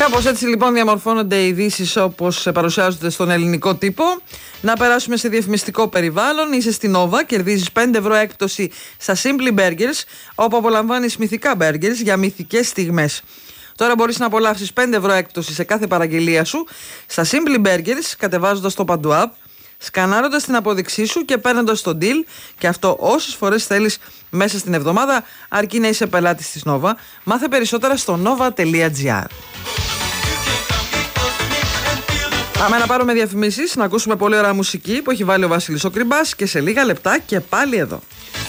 Κάπως έτσι λοιπόν διαμορφώνονται οι ειδήσεις όπως παρουσιάζονται στον ελληνικό τύπο. Να περάσουμε σε διαφημιστικό περιβάλλον. Είσαι στην Nova, κερδίζεις 5 ευρώ έκπτωση στα Simply Burgers, όπου απολαμβάνεις μυθικά burgers για μυθικές στιγμές. Τώρα μπορείς να απολαύσεις 5 ευρώ έκπτωση σε κάθε παραγγελία σου στα Simply Burgers, κατεβάζοντας το Παντού App, σκανάροντας την απόδειξή σου και παίρνοντας το deal, και αυτό όσες φορές θέλεις μέσα στην εβδομάδα, αρκεί να είσαι πελάτης της Nova. Μάθε περισσότερα στο nova.gr. Πάμε να πάρουμε διαφημίσεις, να ακούσουμε πολύ ωραία μουσική που έχει βάλει ο Βασίλης ο Κρυμπάς, και σε λίγα λεπτά και πάλι εδώ.